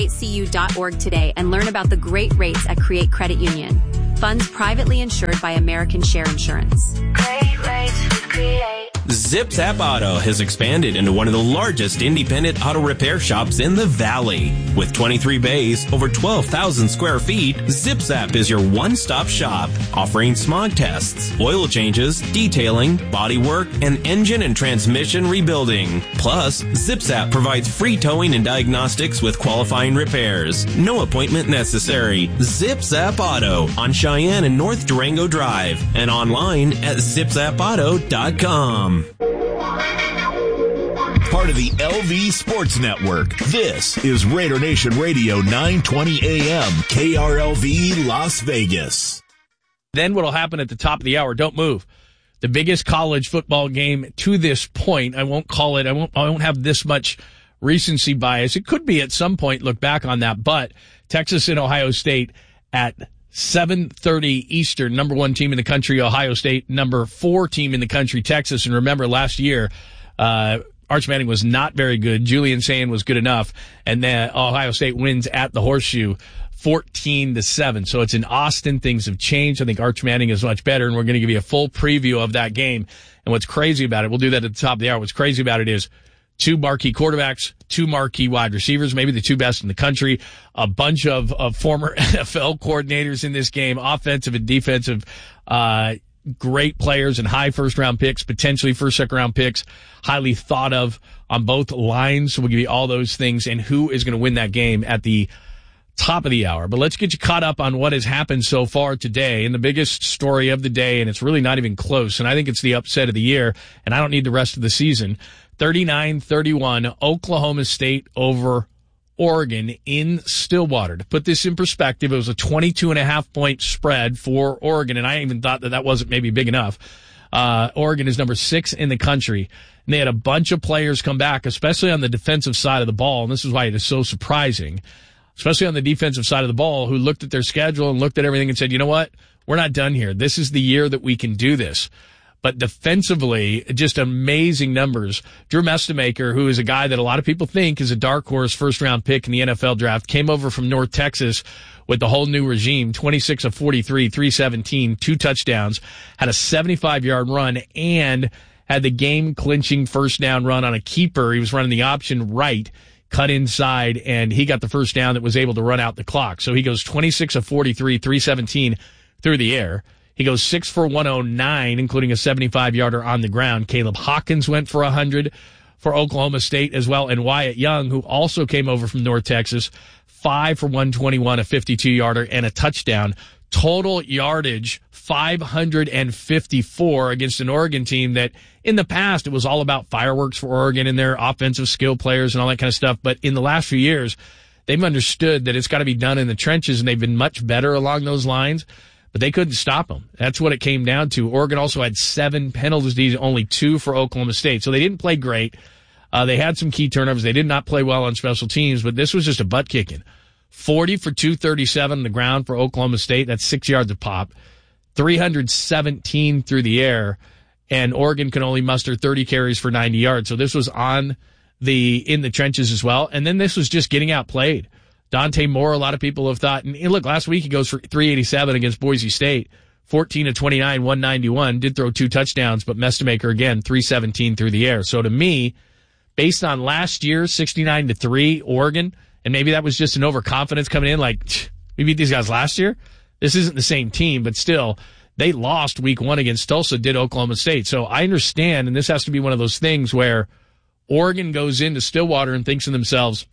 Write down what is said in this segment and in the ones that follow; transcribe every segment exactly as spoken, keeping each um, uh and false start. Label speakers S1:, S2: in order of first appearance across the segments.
S1: C U dot org today and learn about the great rates at Create Credit Union. Funds privately insured by American Share Insurance.
S2: Great rates with Create.
S3: Zip Zap Auto has expanded into one of the largest independent auto repair shops in the Valley. With twenty-three bays, over twelve thousand square feet, Zip Zap is your one-stop shop, offering smog tests, oil changes, detailing, body work, and engine and transmission rebuilding. Plus, Zip Zap provides free towing and diagnostics with qualifying repairs. No appointment necessary. Zip Zap Auto on Cheyenne and North Durango Drive and online at zip zap auto dot com.
S4: Part of the L V Sports Network. This is Raider Nation Radio nine twenty A M K R L V Las Vegas.
S5: Then what'll happen at the top of the hour? Don't move. The biggest college football game to this point. I won't call it. I won't. I won't have this much recency bias. It could be at some point. Look back on that. But Texas and Ohio State at seven thirty Eastern, number one team in the country, Ohio State, number four team in the country, Texas. And remember, last year, uh, Arch Manning was not very good. Julian Sayin was good enough. And then Ohio State wins at the Horseshoe fourteen to seven. So it's in Austin. Things have changed. I think Arch Manning is much better. And we're going to give you a full preview of that game. And what's crazy about it, we'll do that at the top of the hour. What's crazy about it is two marquee quarterbacks, two marquee wide receivers, maybe the two best in the country, a bunch of, of former N F L coordinators in this game, offensive and defensive, uh, great players and high first round picks, potentially first, second round picks, highly thought of on both lines. So we'll give you all those things and who is going to win that game at the top of the hour. But let's get you caught up on what has happened so far today and the biggest story of the day. And it's really not even close. And I think it's the upset of the year. And I don't need the rest of the season. thirty-nine thirty-one, Oklahoma State over Oregon in Stillwater. To put this in perspective, it was a twenty-two and a half point spread for Oregon, and I even thought that that wasn't maybe big enough. Uh, Oregon is number six in the country, and they had a bunch of players come back, especially on the defensive side of the ball, and this is why it is so surprising, especially on the defensive side of the ball, who looked at their schedule and looked at everything and said, you know what, we're not done here. This is the year that we can do this. But defensively, just amazing numbers. Drew Mestemaker, who is a guy that a lot of people think is a dark horse first-round pick in the N F L draft, came over from North Texas with the whole new regime, twenty-six of forty-three, three seventeen, two touchdowns, had a seventy-five yard run, and had the game-clinching first down run on a keeper. He was running the option right, cut inside, and he got the first down that was able to run out the clock. So he goes twenty-six of forty-three, three seventeen through the air. He goes six for one oh nine, including a seventy-five yarder on the ground. Caleb Hawkins went for one hundred for Oklahoma State as well. And Wyatt Young, who also came over from North Texas, five for one twenty-one, a fifty-two yarder and a touchdown. Total yardage, five hundred fifty-four against an Oregon team that in the past it was all about fireworks for Oregon and their offensive skill players and all that kind of stuff. But in the last few years, they've understood that it's got to be done in the trenches, and they've been much better along those lines. But they couldn't stop them. That's what it came down to. Oregon also had seven penalties, only two for Oklahoma State. So they didn't play great. Uh, they had some key turnovers. They did not play well on special teams, but this was just a butt kicking. forty for two thirty-seven on the ground for Oklahoma State. That's six yards a pop. three hundred seventeen through the air, and Oregon can only muster thirty carries for ninety yards. So this was on the, in the trenches as well. And then this was just getting outplayed. Dante Moore, a lot of people have thought, and look, last week he goes for three eighty-seven against Boise State, fourteen of twenty-nine, one ninety-one, did throw two touchdowns, but Mestemaker again, three seventeen through the air. So to me, based on last year, sixty-nine to three, Oregon, and maybe that was just an overconfidence coming in, like, we beat these guys last year. This isn't the same team, but still, they lost week one against Tulsa, did Oklahoma State. So I understand, and this has to be one of those things where Oregon goes into Stillwater and thinks to themselves,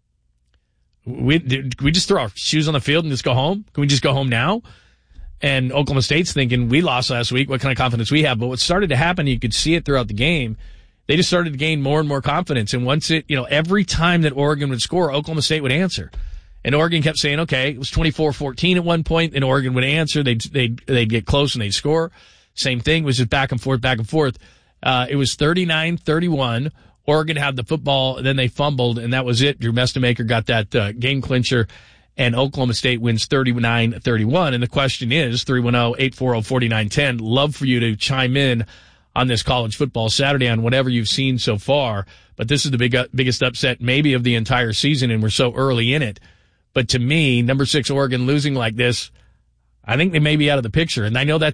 S5: We, can we just throw our shoes on the field and just go home? Can we just go home now? And Oklahoma State's thinking, we lost last week. What kind of confidence we have? But what started to happen, you could see it throughout the game. They just started to gain more and more confidence. And once it, you know, every time that Oregon would score, Oklahoma State would answer. And Oregon kept saying, okay, it was twenty-four fourteen at one point, and Oregon would answer. They'd, they'd, they'd get close and they'd score. Same thing, it was just back and forth, back and forth. Uh, it was thirty-nine thirty-one. Oregon had the football, then they fumbled, and that was it. Drew Mestemaker got that uh, game clincher, and Oklahoma State wins thirty-nine thirty-one. And the question is, three one zero, eight four zero, four nine one zero. Love for you to chime in on this college football Saturday on whatever you've seen so far. But this is the big, biggest upset maybe of the entire season, and we're so early in it. But to me, number six Oregon losing like this, I think they may be out of the picture. And I know that's